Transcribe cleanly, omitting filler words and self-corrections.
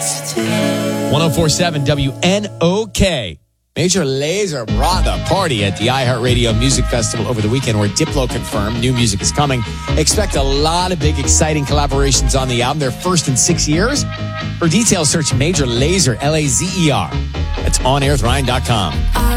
1047 WNOK. Major Lazer brought the party at the iHeartRadio Music Festival over the weekend, where Diplo confirmed new music is coming. Expect a lot of big, exciting collaborations on the album, their first in 6 years. For details, search Major Lazer, Lazer. That's onairwithryan.com.